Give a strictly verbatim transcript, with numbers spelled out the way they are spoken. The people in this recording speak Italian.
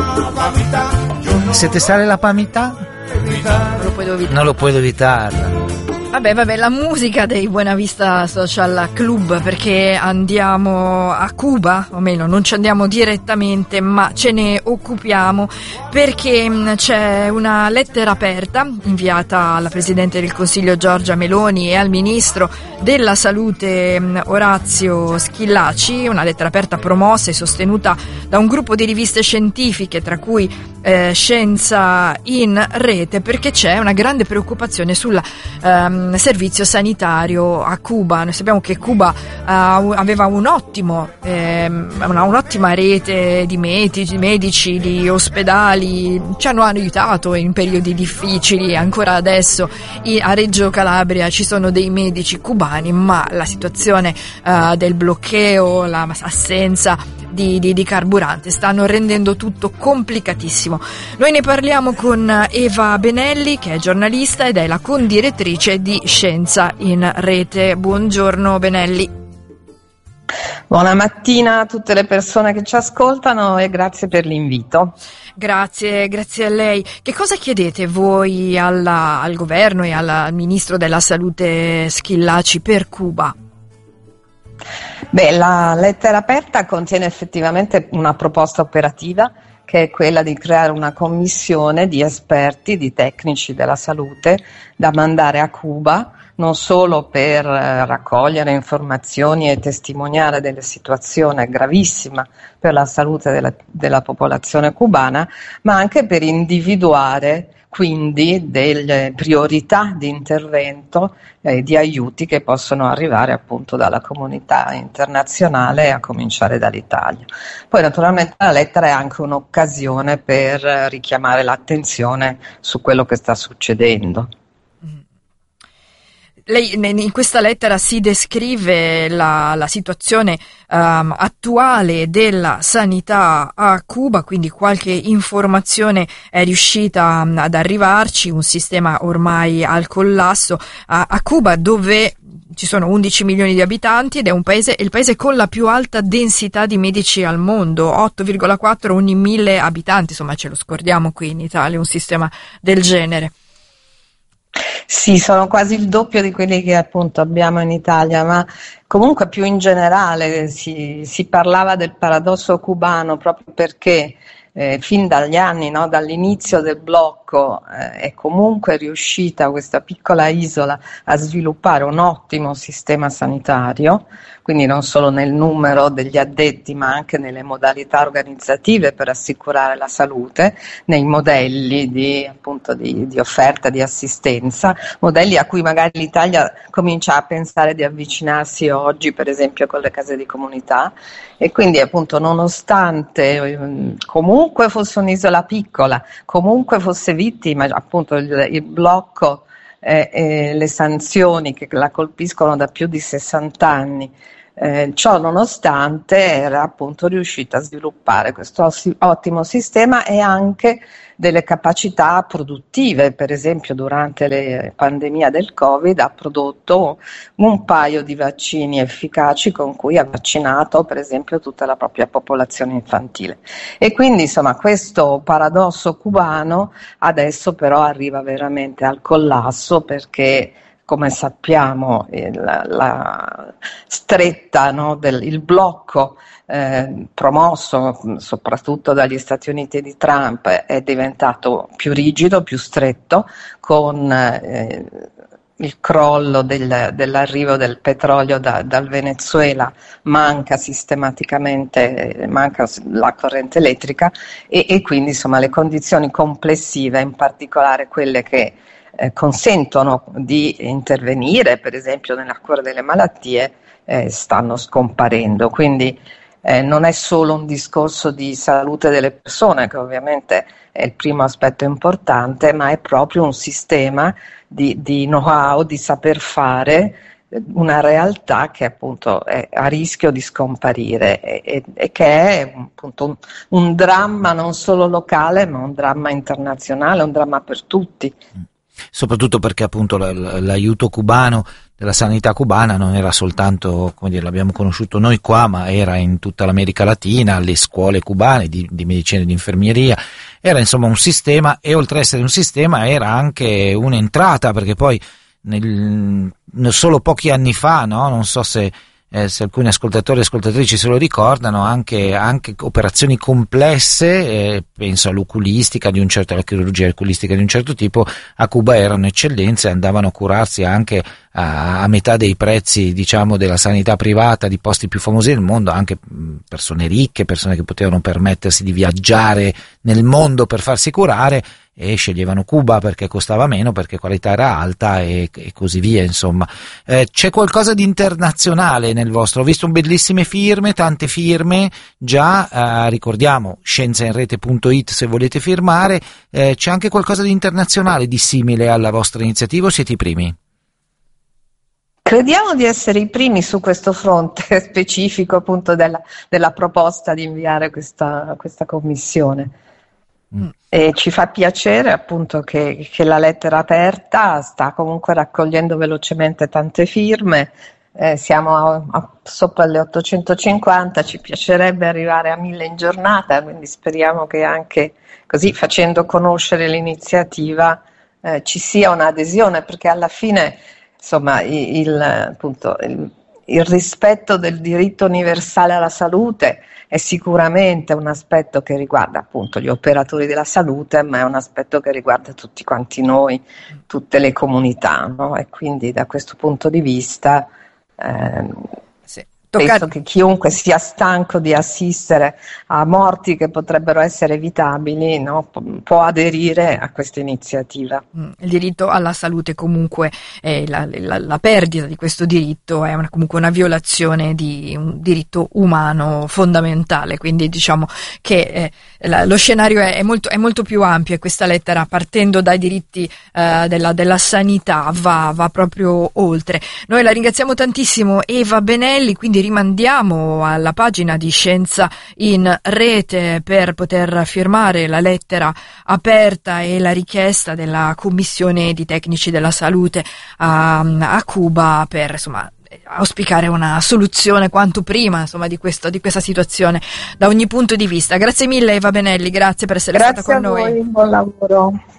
Se te sale la pamità, non lo puedo evitare. Non lo puedo evitar. Vabbè, vabbè, la musica dei Buena Vista Social Club, perché andiamo a Cuba, o meglio, non ci andiamo direttamente, ma ce ne occupiamo, perché mh, c'è una lettera aperta inviata alla Presidente del Consiglio Giorgia Meloni e al Ministro della Salute mh, Orazio Schillaci, una lettera aperta promossa e sostenuta da un gruppo di riviste scientifiche, tra cui eh, Scienza in Rete, perché c'è una grande preoccupazione sul ehm, servizio sanitario a Cuba. Noi sappiamo che Cuba uh, aveva un ottimo, ehm, una, un'ottima rete di medici, medici, di ospedali, ci hanno aiutato in periodi difficili, ancora adesso i, a Reggio Calabria ci sono dei medici cubani, ma la situazione uh, del bloccheo, l'assenza Di, di, di carburante stanno rendendo tutto complicatissimo. Noi ne parliamo con Eva Benelli, che è giornalista ed è la condirettrice di Scienza in Rete. Buongiorno Benelli. Buona mattina a tutte le persone che ci ascoltano e grazie per l'invito. Grazie, grazie a lei. Che cosa chiedete voi alla, al governo e al, al ministro della Salute Schillaci per Cuba? Beh, la lettera aperta contiene effettivamente una proposta operativa, che è quella di creare una commissione di esperti, di tecnici della salute da mandare a Cuba, non solo per eh, raccogliere informazioni e testimoniare della situazione gravissima per la salute della, della popolazione cubana, ma anche per individuare quindi delle priorità di intervento e eh, di aiuti che possono arrivare appunto dalla comunità internazionale, a cominciare dall'Italia. Poi naturalmente la lettera è anche un'occasione per richiamare l'attenzione su quello che sta succedendo. Lei in questa lettera si descrive la, la situazione um, attuale della sanità a Cuba, quindi qualche informazione è riuscita um, ad arrivarci, un sistema ormai al collasso a, a Cuba, dove ci sono undici milioni di abitanti ed è un paese, è il paese con la più alta densità di medici al mondo, otto virgola quattro ogni mille abitanti, insomma ce lo scordiamo qui in Italia, un sistema del genere. Sì, sono quasi il doppio di quelli che appunto abbiamo in Italia, ma comunque più in generale si, si parlava del paradosso cubano proprio perché eh, fin dagli anni, no, dall'inizio del blocco eh, è comunque riuscita questa piccola isola a sviluppare un ottimo sistema sanitario, quindi non solo nel numero degli addetti ma anche nelle modalità organizzative per assicurare la salute, nei modelli di, appunto, di, di offerta di assistenza, modelli a cui magari l'Italia comincia a pensare di avvicinarsi oggi, per esempio con le case di comunità, e quindi appunto nonostante eh, comunque fosse un'isola piccola, comunque fosse vittima appunto il, il blocco e eh, eh, le sanzioni che la colpiscono da più di sessanta anni, Eh, ciò nonostante era appunto riuscita a sviluppare questo ossi- ottimo sistema e anche delle capacità produttive. Per esempio durante la pandemia del Covid ha prodotto un paio di vaccini efficaci con cui ha vaccinato per esempio tutta la propria popolazione infantile, e quindi insomma questo paradosso cubano adesso però arriva veramente al collasso, perché come sappiamo il, la stretta, no, del, il blocco eh, promosso soprattutto dagli Stati Uniti di Trump è diventato più rigido, più stretto, con eh, il crollo del, dell'arrivo del petrolio da, dal Venezuela, manca sistematicamente, manca la corrente elettrica e, e quindi insomma le condizioni complessive, in particolare quelle che Eh, consentono di intervenire per esempio nella cura delle malattie, eh, stanno scomparendo. Quindi eh, non è solo un discorso di salute delle persone, che ovviamente è il primo aspetto importante, ma è proprio un sistema di, di know-how, di saper fare, una realtà che appunto è a rischio di scomparire e, e, e che è appunto un, un dramma non solo locale ma un dramma internazionale, un dramma per tutti. Soprattutto perché appunto l'aiuto cubano della sanità cubana non era soltanto, come dire, l'abbiamo conosciuto noi qua, ma era in tutta l'America Latina, le scuole cubane di, di medicina e di infermieria, era insomma un sistema, e oltre ad essere un sistema era anche un'entrata, perché poi nel, solo pochi anni fa, no? Non so se Eh, se alcuni ascoltatori e ascoltatrici se lo ricordano, anche, anche operazioni complesse, eh, penso all'oculistica di un certo, alla chirurgia oculistica di un certo tipo, a Cuba erano eccellenze, andavano a curarsi anche a, a metà dei prezzi, diciamo, della sanità privata di posti più famosi del mondo, anche persone ricche, persone che potevano permettersi di viaggiare nel mondo per farsi curare, e sceglievano Cuba perché costava meno, perché qualità era alta, e, e così via, insomma. Eh, c'è qualcosa di internazionale nel vostro? Ho visto bellissime firme, tante firme già, eh, ricordiamo scienzainrete punto it se volete firmare. Eh, c'è anche qualcosa di internazionale, di simile alla vostra iniziativa, o siete i primi? Crediamo di essere i primi su questo fronte specifico, appunto, della, della proposta di inviare questa, questa commissione. Mm. E ci fa piacere, appunto, che, che la lettera aperta sta comunque raccogliendo velocemente tante firme. Eh, siamo a, a, sopra le ottocentocinquanta, ci piacerebbe arrivare a mille in giornata, quindi speriamo che anche così, facendo conoscere l'iniziativa, eh, ci sia un'adesione, perché alla fine, insomma, il, il, appunto, il, il rispetto del diritto universale alla salute è sicuramente un aspetto che riguarda, appunto, gli operatori della salute, ma è un aspetto che riguarda tutti quanti noi, tutte le comunità, no? E quindi da questo punto di vista ehm, sì. penso che chiunque sia stanco di assistere a morti che potrebbero essere evitabili, no, può aderire a questa iniziativa. Il diritto alla salute, comunque, eh, la, la, la perdita di questo diritto è una, comunque una violazione di un diritto umano fondamentale, quindi diciamo che eh, la, lo scenario è, è, molto, è molto più ampio, e questa lettera, partendo dai diritti eh, della, della sanità, va, va proprio oltre. Noi la ringraziamo tantissimo, Eva Benelli, quindi rimandiamo alla pagina di Scienza in Rete per poter firmare la lettera aperta e la richiesta della Commissione di Tecnici della Salute a, a Cuba per, insomma, auspicare una soluzione quanto prima, insomma, di, questo, di questa situazione da ogni punto di vista. Grazie mille, Eva Benelli, grazie per essere grazie stata con a voi, noi. Buon lavoro.